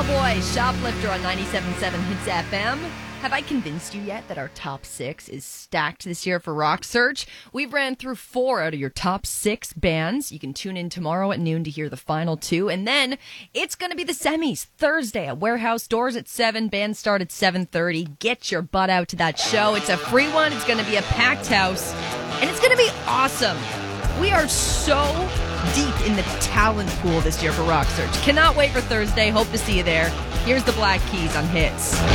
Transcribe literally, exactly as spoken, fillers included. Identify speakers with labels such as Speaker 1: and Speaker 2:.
Speaker 1: Boy, Shoplifter on ninety-seven point seven Hits F M. Have I convinced you yet that our top six is stacked this year for Rock Search? We've ran through four out of your top six bands. You can tune in tomorrow at noon to hear the final two. And then it's going to be the semis Thursday at Warehouse. Doors at seven. Bands start at seven thirty. Get your butt out to that show. It's a free one. It's going to be a packed house. And it's going to be awesome. We are so deep in the talent pool this year for Rock Search. Cannot wait for Thursday. Hope to see you there. Here's the Black Keys on Hits.